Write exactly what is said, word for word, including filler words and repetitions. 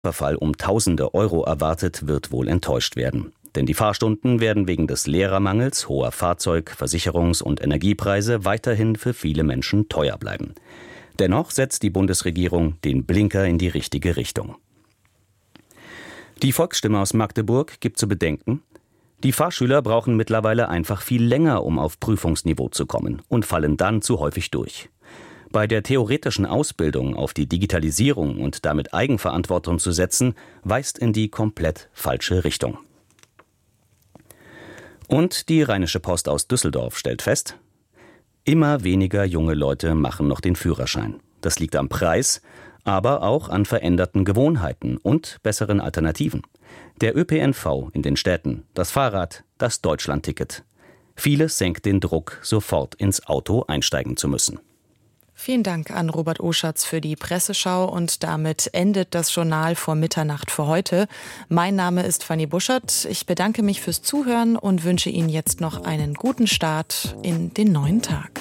Verfall um tausende Euro erwartet, wird wohl enttäuscht werden. Denn die Fahrstunden werden wegen des Lehrermangels, hoher Fahrzeug-, Versicherungs- und Energiepreise weiterhin für viele Menschen teuer bleiben. Dennoch setzt die Bundesregierung den Blinker in die richtige Richtung. Die Volksstimme aus Magdeburg gibt zu bedenken: Die Fahrschüler brauchen mittlerweile einfach viel länger, um auf Prüfungsniveau zu kommen, und fallen dann zu häufig durch. Bei der theoretischen Ausbildung auf die Digitalisierung und damit Eigenverantwortung zu setzen, weist in die komplett falsche Richtung. Und die Rheinische Post aus Düsseldorf stellt fest: Immer weniger junge Leute machen noch den Führerschein. Das liegt am Preis, aber auch an veränderten Gewohnheiten und besseren Alternativen. Der Ö P N V in den Städten, das Fahrrad, das Deutschlandticket. Vieles senkt den Druck, sofort ins Auto einsteigen zu müssen. Vielen Dank an Robert Oschatz für die Presseschau, und damit endet das Journal vor Mitternacht für heute. Mein Name ist Fanny Buschert. Ich bedanke mich fürs Zuhören und wünsche Ihnen jetzt noch einen guten Start in den neuen Tag.